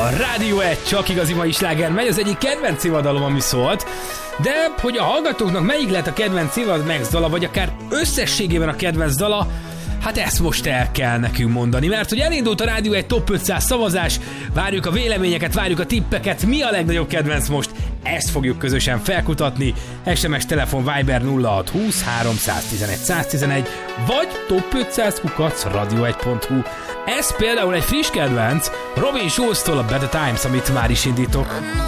Rádió 1, csak igazi mai sláger megy, az egyik kedvenc évadalom, ami szólt, de hogy a hallgatóknak melyik lett a kedvenc évad Max dala, vagy akár összességében a kedvenc dala, hát ezt most el kell nekünk mondani, mert hogy elindult a Rádió 1 Top 500 szavazás, várjuk a véleményeket, várjuk a tippeket, mi a legnagyobb kedvenc most, ezt fogjuk közösen felkutatni, SMS, telefon, Viber 0620 311 111, vagy top500@radio1.hu. Ez például egy friss kedvenc, Robin Schulz-tól a Better Times, amit már is indítok.